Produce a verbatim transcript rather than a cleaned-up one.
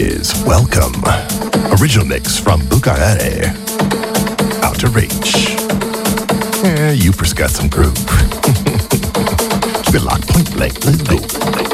is Welcome. Original mix from Bucarere. Out to reach. Yeah, you got some groove. Keep it locked, point blank. Let's go.